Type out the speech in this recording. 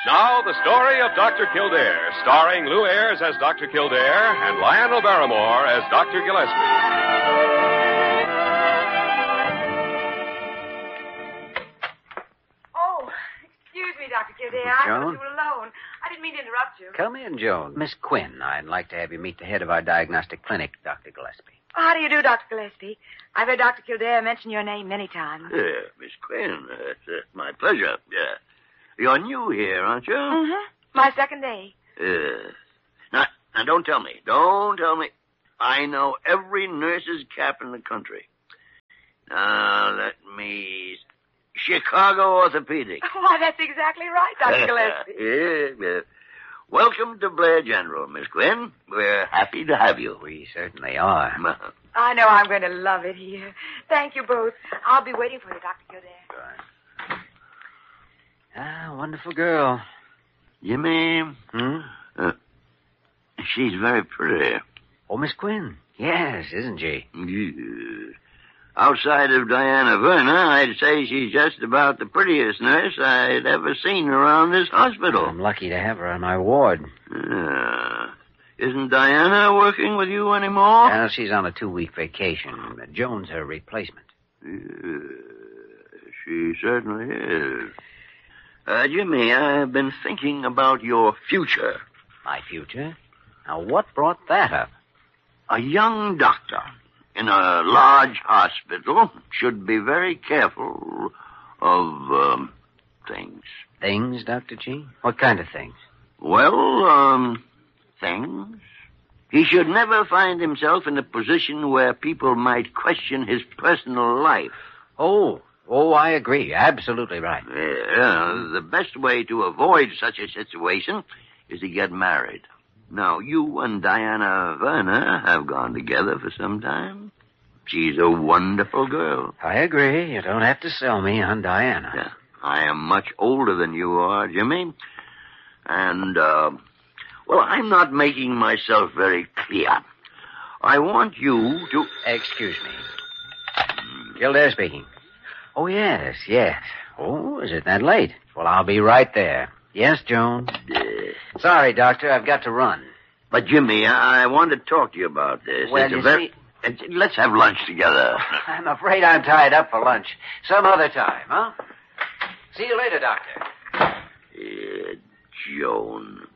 Now, the story of Dr. Kildare, starring Lou Ayres as Dr. Kildare and Lionel Barrymore as Dr. Gillespie. Oh, excuse me, Dr. Kildare. I thought Joan? you were alone. I didn't mean to interrupt you. Come in, Joan. Miss Quinn, I'd like to have you meet the head of our diagnostic clinic, Dr. Gillespie. Oh, how do you do, Dr. Gillespie? I've heard Dr. Kildare mention your name many times. Miss Quinn, it's my pleasure. You're new here, aren't you? Mm-hmm. My second day. Now, don't tell me. Don't tell me. I know every nurse's cap in the country. Now, let me... Chicago Orthopedic. Why, that's exactly right, Dr. Gillespie. Yeah. Welcome to Blair General, Miss Quinn. We're happy to have you. We certainly are. I know I'm going to love it here. Thank you both. I'll be waiting for you, Dr. Kildare. Wonderful girl. Jimmy? She's very pretty. Oh, Miss Quinn. Yes, isn't she? Yeah. Outside of Diana Verna, I'd say she's just about the prettiest nurse I'd ever seen around this hospital. I'm lucky to have her on my ward. Isn't Diana working with you anymore? Well, she's on a 2-week vacation. Joan's her replacement. She certainly is. Jimmy, I've been thinking about your future. My future? Now, what brought that up? A young doctor in a large hospital should be very careful of, things. Things, Dr. G? What kind of things? Well, things. He should never find himself in a position where people might question his personal life. Oh, I agree. Absolutely right. Yeah, the best way to avoid such a situation is to get married. Now, you and Diana Verna have gone together for some time. She's a wonderful girl. I agree. You don't have to sell me on Diana. Yeah. I am much older than you are, Jimmy. And, well, I'm not making myself very clear. I want you to... Excuse me. Kildare speaking. Oh, yes. Oh, is it that late? Well, I'll be right there. Yes, Joan? Sorry, Doctor, I've got to run. But, Jimmy, I want to talk to you about this. Well, Let's have lunch together. I'm afraid I'm tied up for lunch. Some other time, huh? See you later, Doctor. Joan.